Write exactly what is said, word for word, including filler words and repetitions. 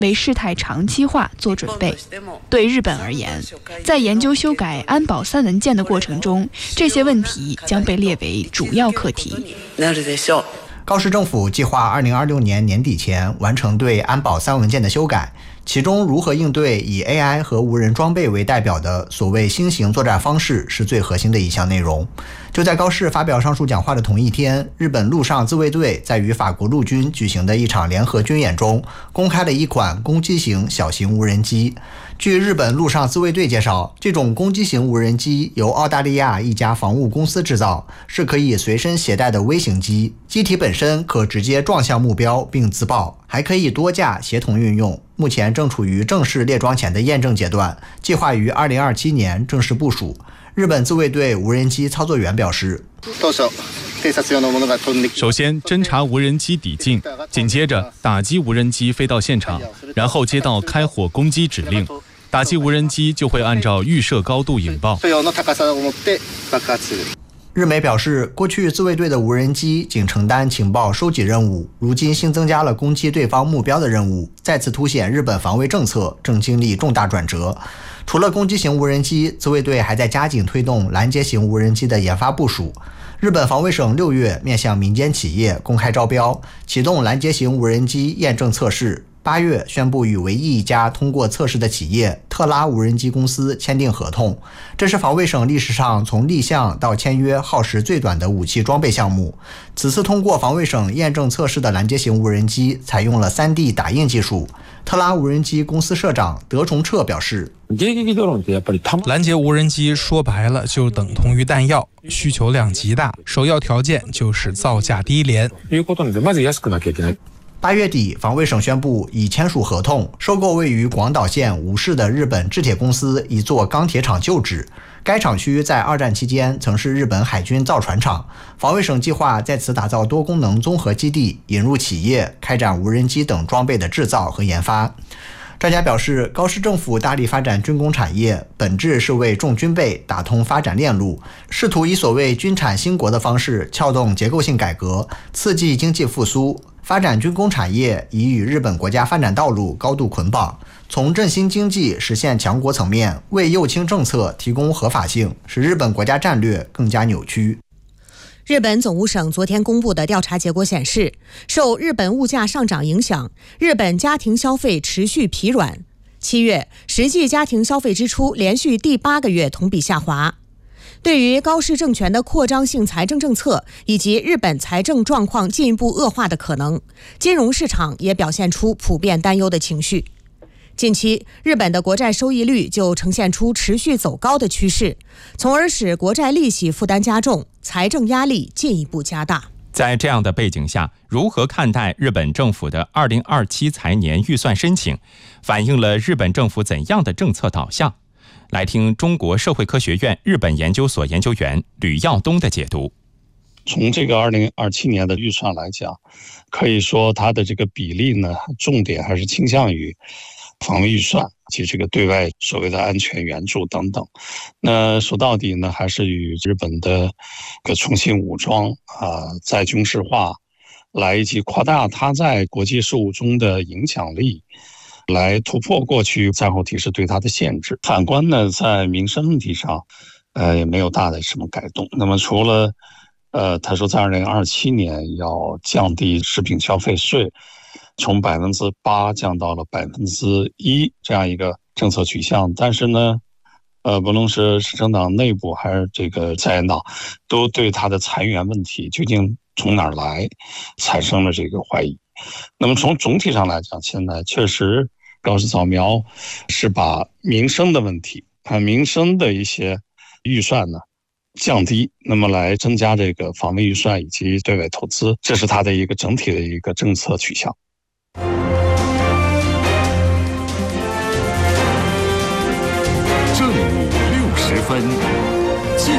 为事态长期化做准备。对日本而言，在研究修改安保三文件的过程中，这些问题将被列为主要课题。 高市政府计划二零二六年年底前完成对安保三文件的修改，其中如何应对以 A I 和无人装备为代表的所谓新型作战方式是最核心的一项内容。就在高市发表上述讲话的同一天，日本陆上自卫队在与法国陆军举行的一场联合军演中，公开了一款攻击型小型无人机。据日本陆上自卫队介绍，这种攻击型无人机由澳大利亚一家防务公司制造，是可以随身携带的微型机，机体本身可直接撞向目标并自爆，还可以多架协同运用。目前正处于正式列装前的验证阶段，计划于二零二七年正式部署。日本自卫队无人机操作员表示， 首先侦察无人机抵近，紧接着打击无人机飞到现场，然后接到开火攻击指令，打击无人机就会按照预设高度引爆。 日媒表示，过去自卫队的无人机仅承担情报收集任务，如今新增加了攻击对方目标的任务，再次凸显日本防卫政策正经历重大转折。除了攻击型无人机，自卫队还在加紧推动拦截型无人机的研发部署。日本防卫省六月面向民间企业公开招标，启动拦截型无人机验证测试。八月宣布与唯一一家通过测试的企业特拉无人机公司签订合同，这是防卫省历史上从立项到签约耗时最短的武器装备项目。此次通过防卫省验证测试的拦截型无人机采用了 三 D 打印技术。特拉无人机公司社长德崇彻表示， 拦截无人机说白了就等同于弹药，需求量极大，首要条件就是造价低廉。 八月底，防卫省宣布已签署合同，收购位于广岛县五市的日本制铁公司一座钢铁厂旧址。该厂区在二战期间曾是日本海军造船厂，防卫省计划在此打造多功能综合基地，引入企业，开展无人机等装备的制造和研发。专家表示，高市政府大力发展军工产业，本质是为重军备打通发展链路，试图以所谓军产兴国的方式撬动结构性改革，刺激经济复苏。发展军工产业已与日本国家发展道路高度捆绑，从振兴经济实现强国层面，为右倾政策提供合法性，使日本国家战略更加扭曲。 日本总务省昨天公布的调查结果显示，受日本物价上涨影响，日本家庭消费持续疲软。七月，实际家庭消费支出连续第八个月同比下滑。对于高市政权的扩张性财政政策以及日本财政状况进一步恶化的可能，金融市场也表现出普遍担忧的情绪。近期，日本的国债收益率就呈现出持续走高的趋势，从而使国债利息负担加重，财政压力进一步加大。 在这样的背景下，如何看待日本政府的二零二七财年预算申请，反映了日本政府怎样的政策导向？来听中国社会科学院日本研究所研究员吕耀东的解读。 从这个二零二七年的预算来讲，可以说它的这个比例呢，重点还是倾向于防卫预算及这个对外所谓的安全援助等等。那说到底呢，还是与日本的个重新武装啊、再军事化，来以及扩大它在国际事务中的影响力，来突破过去战后体制对它的限制。反观呢，在民生问题上，呃，也没有大的什么改动。那么除了，呃，他说在二零二七年要降低食品消费税，从百分之八降到了百分之一这样一个政策取向，但是呢，呃，不论是执政党内部还是这个在野党，都对他的裁员问题究竟从哪儿来产生了这个怀疑。那么从总体上来讲，现在确实高市早苗是把民生的问题啊，民生的一些预算呢降低，那么来增加这个防卫预算以及对外投资，这是他的一个整体的一个政策取向。 正午六十分。